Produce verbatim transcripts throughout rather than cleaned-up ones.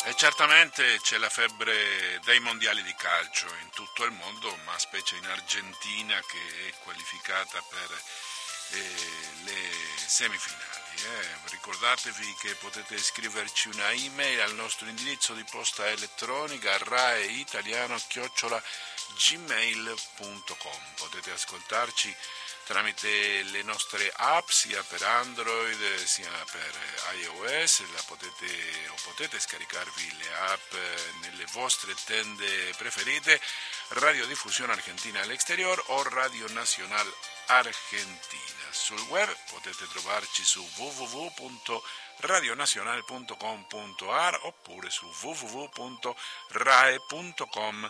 E certamente c'è la febbre dei mondiali di calcio in tutto il mondo, ma specie in Argentina che è qualificata per eh, le semifinali. Eh. Ricordatevi che potete scriverci una email al nostro indirizzo di posta elettronica raeitaliano chiocciola gmail punto com. Potete ascoltarci tramite le nostre app sia per Android sia per iOS, la potete, o potete scaricarvi le app nelle vostre tende preferite, Radiodiffusione Argentina all'Exterior o Radio Nacional Argentina. Sul web potete trovarci su w w w punto radionacional punto com punto a r oppure su w w w punto rae punto com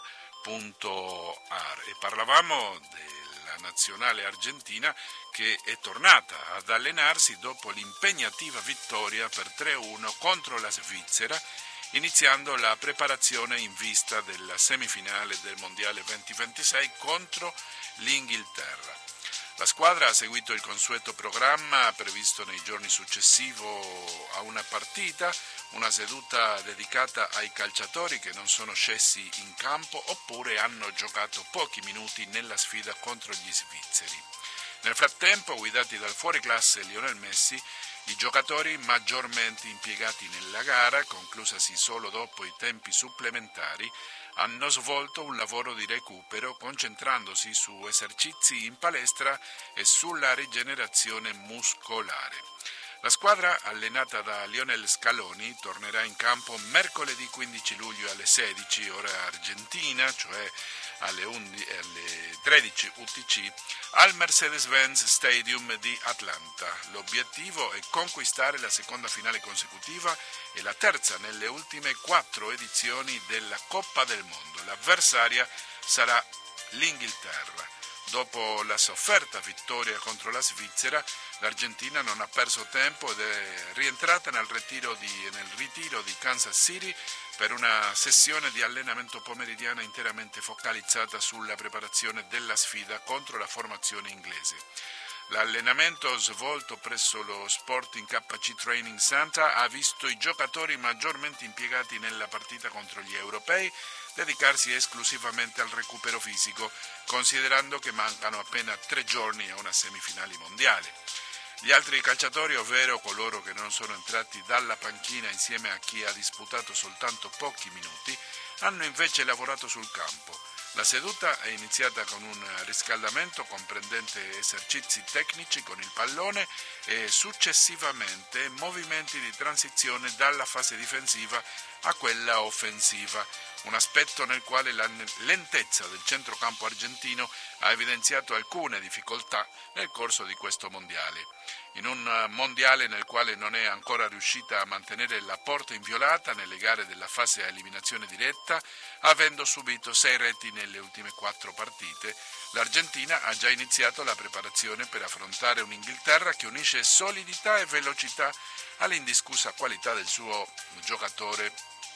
punto a r. E parlavamo della nazionale argentina che è tornata ad allenarsi dopo l'impegnativa vittoria per tre a uno contro la Svizzera, iniziando la preparazione in vista della semifinale del Mondiale duemilaventisei contro l'Inghilterra. La squadra ha seguito il consueto programma previsto nei giorni successivi a una partita, una seduta dedicata ai calciatori che non sono scesi in campo oppure hanno giocato pochi minuti nella sfida contro gli svizzeri. Nel frattempo, guidati dal fuoriclasse Lionel Messi, i giocatori maggiormente impiegati nella gara, conclusasi solo dopo i tempi supplementari, hanno svolto un lavoro di recupero concentrandosi su esercizi in palestra e sulla rigenerazione muscolare. La squadra, allenata da Lionel Scaloni, tornerà in campo mercoledì quindici luglio alle sedici ora argentina, cioè alle, undici, alle tredici U T C, al Mercedes-Benz Stadium di Atlanta. L'obiettivo è conquistare la seconda finale consecutiva e la terza nelle ultime quattro edizioni della Coppa del Mondo. L'avversaria sarà l'Inghilterra. Dopo la sofferta vittoria contro la Svizzera, l'Argentina non ha perso tempo ed è rientrata nel ritiro di, nel ritiro di Kansas City per una sessione di allenamento pomeridiana interamente focalizzata sulla preparazione della sfida contro la formazione inglese. L'allenamento svolto presso lo Sporting K C Training Center ha visto i giocatori maggiormente impiegati nella partita contro gli europei dedicarsi esclusivamente al recupero fisico, considerando che mancano appena tre giorni a una semifinale mondiale. Gli altri calciatori, ovvero coloro che non sono entrati dalla panchina insieme a chi ha disputato soltanto pochi minuti, hanno invece lavorato sul campo. La seduta è iniziata con un riscaldamento comprendente esercizi tecnici con il pallone e successivamente movimenti di transizione dalla fase difensiva a quella offensiva, un aspetto nel quale la lentezza del centrocampo argentino ha evidenziato alcune difficoltà nel corso di questo mondiale. In un mondiale nel quale non è ancora riuscita a mantenere la porta inviolata nelle gare della fase a eliminazione diretta, avendo subito sei reti nelle ultime quattro partite, l'Argentina ha già iniziato la preparazione per affrontare un'Inghilterra che unisce solidità e velocità all'indiscussa qualità del suo giocatore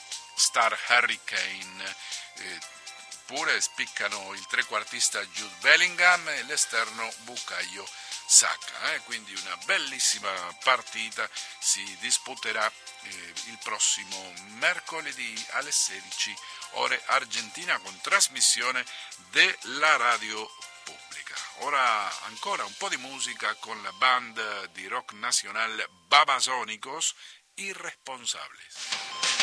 star Harry Kane. Eh, pure spiccano il trequartista Jude Bellingham e l'esterno Bukayo Saka, eh? Quindi una bellissima partita si disputerà eh, il prossimo mercoledì alle sedici ore argentina con trasmissione della radio pubblica. Ora ancora un po' di musica con la band di rock nazionale Babasónicos, Irresponsables.